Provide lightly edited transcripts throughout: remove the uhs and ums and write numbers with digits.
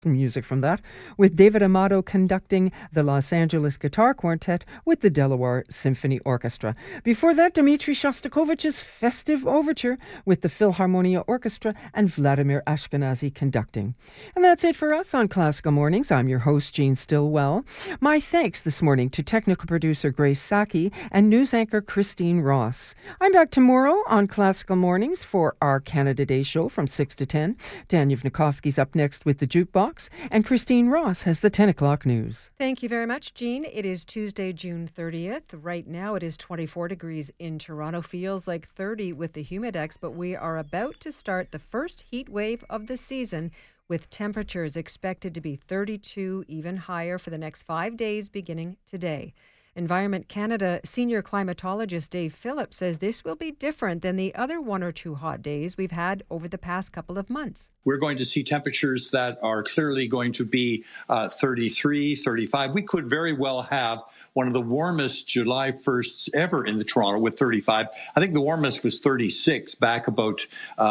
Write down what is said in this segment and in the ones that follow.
Music from that, with David Amato conducting the Los Angeles Guitar Quartet with the Delaware Symphony Orchestra. Before that, Dmitri Shostakovich's Festive Overture with the Philharmonia Orchestra and Vladimir Ashkenazy conducting. And that's it for us on Classical Mornings. I'm your host, Jean Stillwell. My thanks this morning to technical producer Grace Saki and news anchor Christine Ross. I'm back tomorrow on Classical Mornings for our Canada Day show from 6 to 10. Dan Yevnikovsky's up next with the Jukebox. And Christine Ross has the 10 o'clock news. Thank you very much, Jean. It is Tuesday, June 30th. Right now it is 24 degrees in Toronto. Feels like 30 with the Humidex, but we are about to start the first heat wave of the season with temperatures expected to be 32, even higher for the next 5 days beginning today. Environment Canada senior climatologist Dave Phillips says this will be different than the other 1 or 2 hot days we've had over the past couple of months. We're going to see temperatures that are clearly going to be 33, 35. We could very well have one of the warmest July 1st ever in the Toronto with 35. I think the warmest was 36 back about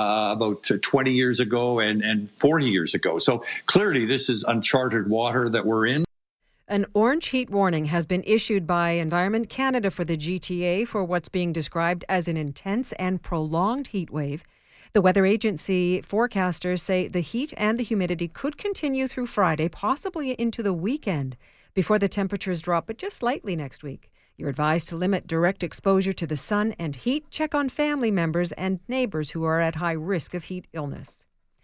20 years ago and 40 years ago. So clearly this is uncharted water that we're in. An orange heat warning has been issued by Environment Canada for the GTA for what's being described as an intense and prolonged heat wave. The weather agency forecasters say the heat and the humidity could continue through Friday, possibly into the weekend, before the temperatures drop, but just slightly next week. You're advised to limit direct exposure to the sun and heat. Check on family members and neighbors who are at high risk of heat illness.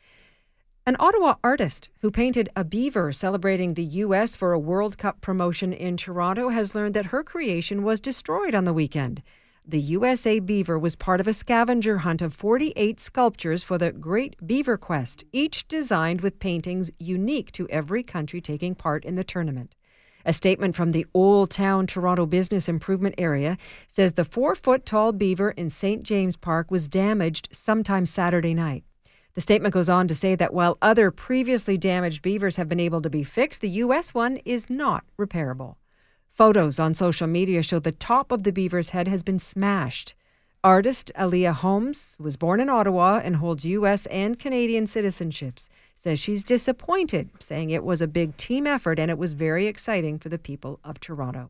An Ottawa artist who painted a beaver celebrating the U.S. for a World Cup promotion in Toronto has learned that her creation was destroyed on the weekend. The USA beaver was part of a scavenger hunt of 48 sculptures for the Great Beaver Quest, each designed with paintings unique to every country taking part in the tournament. A statement from the Old Town Toronto Business Improvement Area says the 4-foot-tall beaver in St. James Park was damaged sometime Saturday night. The statement goes on to say that while other previously damaged beavers have been able to be fixed, the U.S. one is not repairable. Photos on social media show the top of the beaver's head has been smashed. Artist Aliyah Holmes, who was born in Ottawa and holds U.S. and Canadian citizenships, says she's disappointed, saying it was a big team effort and it was very exciting for the people of Toronto.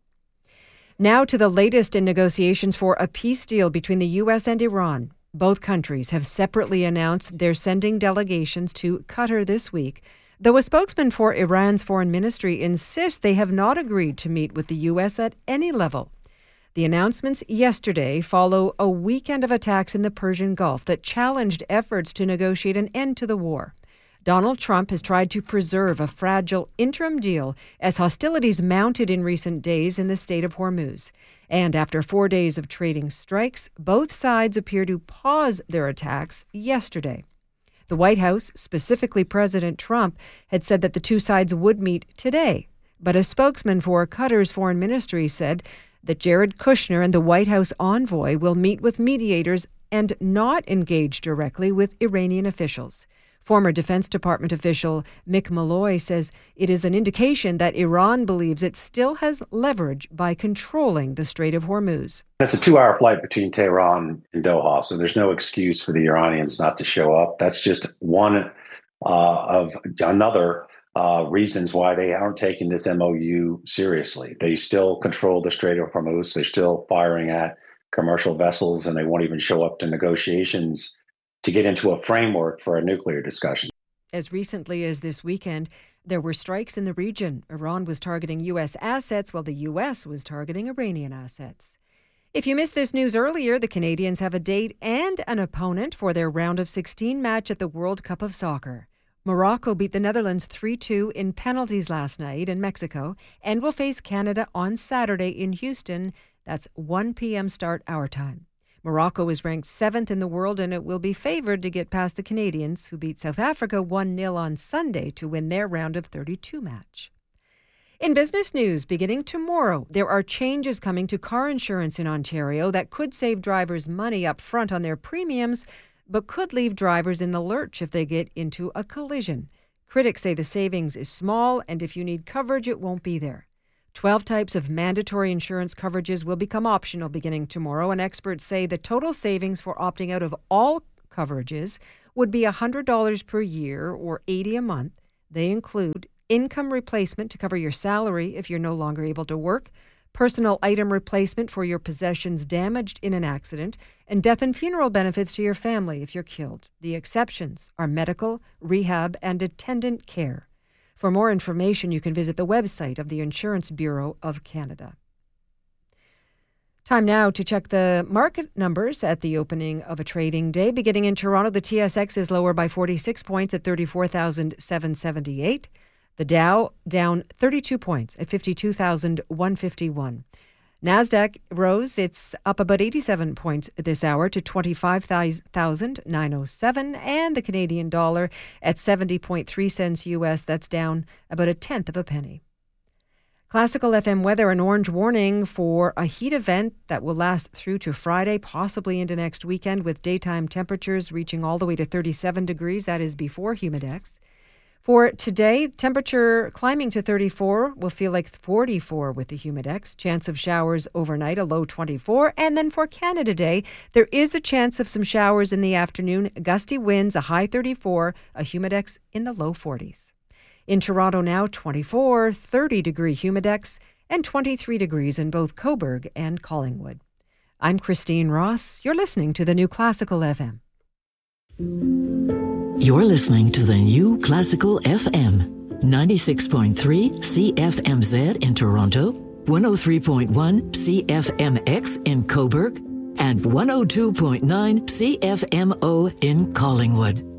Now to the latest in negotiations for a peace deal between the U.S. and Iran. Both countries have separately announced they're sending delegations to Qatar this week, though a spokesman for Iran's foreign ministry insists they have not agreed to meet with the U.S. at any level. The announcements yesterday follow a weekend of attacks in the Persian Gulf that challenged efforts to negotiate an end to the war. Donald Trump has tried to preserve a fragile interim deal as hostilities mounted in recent days in the Strait of Hormuz. And after 4 days of trading strikes, both sides appear to pause their attacks yesterday. The White House, specifically President Trump, had said that the two sides would meet today. But a spokesman for Qatar's foreign ministry said that Jared Kushner and the White House envoy will meet with mediators and not engage directly with Iranian officials. Former Defense Department official Mick Malloy says it is an indication that Iran believes it still has leverage by controlling the Strait of Hormuz. It's a 2-hour flight between Tehran and Doha, so there's no excuse for the Iranians not to show up. That's just one of another reasons why they aren't taking this MOU seriously. They still control the Strait of Hormuz. They're still firing at commercial vessels, and they won't even show up to negotiations to get into a framework for a nuclear discussion. As recently as this weekend, there were strikes in the region. Iran was targeting U.S. assets while the U.S. was targeting Iranian assets. If you missed this news earlier, the Canadians have a date and an opponent for their round of 16 match at the World Cup of Soccer. Morocco beat the Netherlands 3-2 in penalties last night in Mexico and will face Canada on Saturday in Houston. That's 1 p.m. start our time. Morocco is ranked 7th in the world, and it will be favored to get past the Canadians, who beat South Africa 1-0 on Sunday to win their round of 32 match. In business news, beginning tomorrow, there are changes coming to car insurance in Ontario that could save drivers money up front on their premiums, but could leave drivers in the lurch if they get into a collision. Critics say the savings is small, and if you need coverage, it won't be there. 12 types of mandatory insurance coverages will become optional beginning tomorrow, and experts say the total savings for opting out of all coverages would be $100 per year or $80 a month. They include income replacement to cover your salary if you're no longer able to work, personal item replacement for your possessions damaged in an accident, and death and funeral benefits to your family if you're killed. The exceptions are medical, rehab, and attendant care. For more information, you can visit the website of the Insurance Bureau of Canada. Time now to check the market numbers at the opening of a trading day. Beginning in Toronto, the TSX is lower by 46 points at 34,778. The Dow down 32 points at 52,151. NASDAQ rose. It's up about 87 points this hour to 25,907. And the Canadian dollar at 70.3 cents US. That's down about a tenth of a penny. Classical FM weather, an orange warning for a heat event that will last through to Friday, possibly into next weekend, with daytime temperatures reaching all the way to 37 degrees. That is before Humidex. For today, temperature climbing to 34 will feel like 44 with the Humidex. Chance of showers overnight, a low 24. And then for Canada Day, there is a chance of some showers in the afternoon. Gusty winds, a high 34, a Humidex in the low 40s. In Toronto now, 24, 30-degree Humidex, and 23 degrees in both Cobourg and Collingwood. I'm Christine Ross. You're listening to the New Classical FM. You're listening to the New Classical FM, 96.3 CFMZ in Toronto, 103.1 CFMX in Cobourg, and 102.9 CFMO in Collingwood.